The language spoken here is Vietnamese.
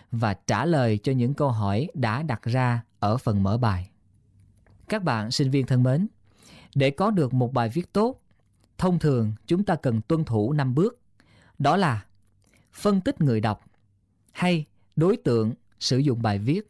và trả lời cho những câu hỏi đã đặt ra ở phần mở bài. Các bạn sinh viên thân mến, để có được một bài viết tốt, thông thường chúng ta cần tuân thủ 5 bước. Đó là phân tích người đọc hay đối tượng sử dụng bài viết,